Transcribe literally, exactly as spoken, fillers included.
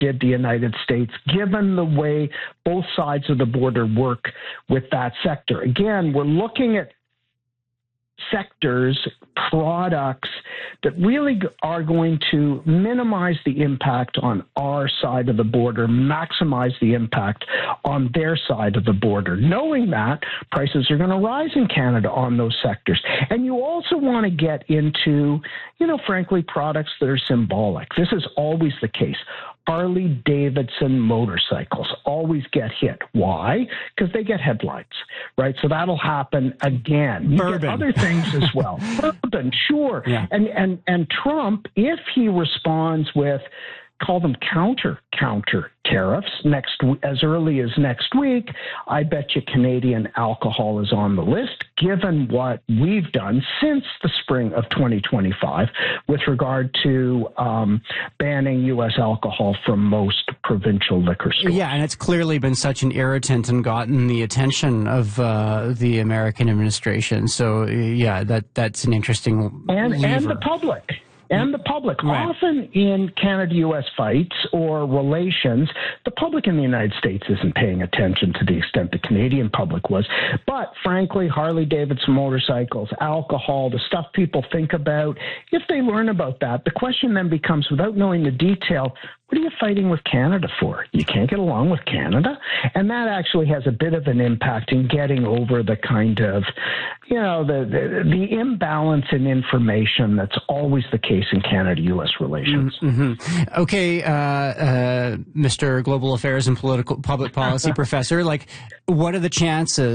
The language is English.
did the United States, given the way both sides of the border work with that sector. Again, we're looking at sectors, products that really are going to minimize the impact on our side of the border, maximize the impact on their side of the border, knowing that prices are going to rise in Canada on those sectors. And you also want to get into, you know, frankly, products that are symbolic. This is always the case. Harley-Davidson motorcycles always get hit. Why? Because they get headlines, right? So that'll happen again. You Bourbon. get other things as well. Bourbon, sure. Yeah. And, and, and Trump, if he responds with, call them counter counter tariffs next as early as next week, I bet you Canadian alcohol is on the list, given what we've done since the spring of twenty twenty-five with regard to um, banning U S alcohol from most provincial liquor stores. Yeah, and it's clearly been such an irritant and gotten the attention of uh, the American administration. So, yeah, that that's an interesting and lever. and the public. And the public. Right. Often in Canada-U S fights or relations, the public in the United States isn't paying attention to the extent the Canadian public was. But frankly, Harley-Davidson motorcycles, alcohol, the stuff people think about, if they learn about that, the question then becomes, without knowing the detail, what are you fighting with Canada for? You can't get along with Canada? And that actually has a bit of an impact in getting over the kind of, you know, the, the, the imbalance in information that's always the case in Canada-U S relations. Mm-hmm. Okay, uh, uh, Mister Global Affairs and Political Public Policy Professor, like, what are the chances